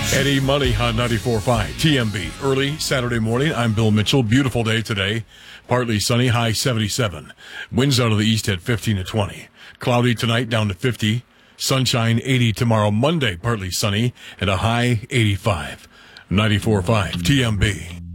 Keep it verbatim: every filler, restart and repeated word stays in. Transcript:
Eddie Money on ninety-four point five T M B. Early Saturday morning, I'm Bill Mitchell. Beautiful day today. Partly sunny, high seventy-seven. Winds out of the east at fifteen to twenty. Cloudy tonight, down to fifty. Sunshine, eighty tomorrow. Monday, partly sunny, and a high eighty-five. ninety-four point five T M B.